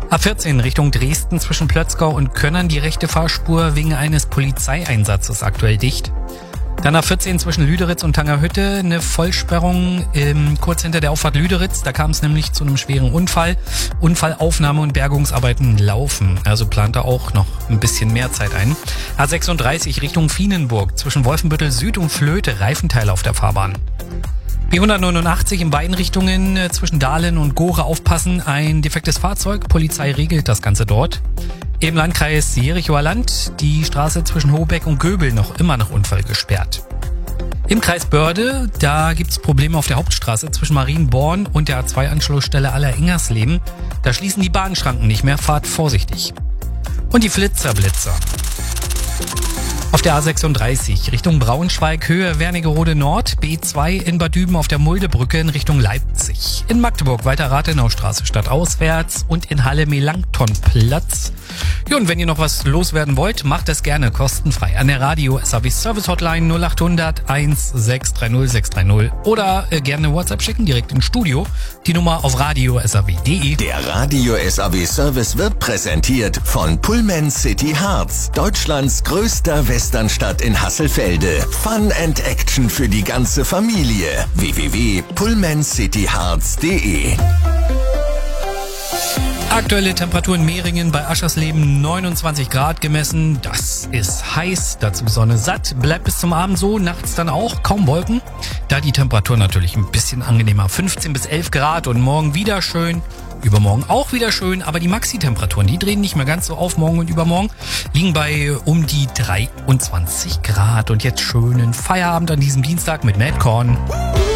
A14 Richtung Dresden zwischen Plötzkau und Könnern die rechte Fahrspur wegen eines Polizeieinsatzes aktuell dicht. Dann A14 zwischen Lüderitz und Tangerhütte eine Vollsperrung kurz hinter der Auffahrt Lüderitz. Da kam es nämlich zu einem schweren Unfall. Unfallaufnahme und Bergungsarbeiten laufen. Also plant da auch noch ein bisschen mehr Zeit ein. A36 Richtung Vienenburg zwischen Wolfenbüttel Süd und Flöte Reifenteile auf der Fahrbahn. B189 in beiden Richtungen zwischen Dahlen und Gore aufpassen. Ein defektes Fahrzeug. Polizei regelt das Ganze dort. Im Landkreis Jerichoer Land die Straße zwischen Hohbeck und Göbel noch immer nach Unfall gesperrt. Im Kreis Börde, da gibt's Probleme auf der Hauptstraße zwischen Marienborn und der A2-Anschlussstelle Aller-Ingersleben. Da schließen die Bahnschranken nicht mehr, fahrt vorsichtig. Und die Flitzer. Auf der A36 Richtung Braunschweig, Höhe Wernigerode Nord, B2 in Bad Düben auf der Muldebrücke in Richtung Leipzig. In Magdeburg weiter Rathenaustraße stadtauswärts und in Halle Melanktonplatz. Ja, und wenn ihr noch was loswerden wollt, macht das gerne kostenfrei an der Radio SAW Service Hotline 0800 1630 630 oder gerne WhatsApp schicken, direkt ins Studio. Die Nummer auf radio.saw.de. Der Radio SAW Service wird präsentiert von Pullman City Harz, Deutschlands größter Westernstadt in Hasselfelde. Fun and Action für die ganze Familie. www.pullmancityharz.de. Aktuelle Temperatur in Mehringen bei Aschersleben 29 Grad gemessen. Das ist heiß, dazu Sonne satt. Bleibt bis zum Abend so, nachts dann auch, kaum Wolken. Da die Temperatur natürlich ein bisschen angenehmer. 15 bis 11 Grad und morgen wieder schön. Übermorgen auch wieder schön, aber die Maxi-Temperaturen, die drehen nicht mehr ganz so auf morgen und übermorgen, liegen bei um die 23 Grad. Und jetzt schönen Feierabend an diesem Dienstag mit Madcorn.